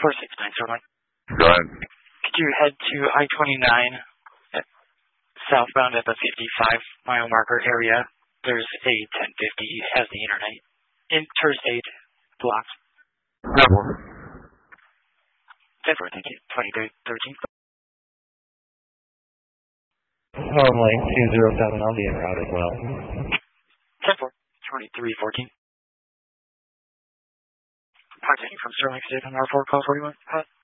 469, Sterling. Go ahead. Could you head to I-29 southbound at the 55-mile marker area? There's a 1050 has the interstate blocked. 10-4, thank you. 2313. Lane 207, I'll be en route as well. 10-4, 2314. Contacting from Sterling State on R4 call 41.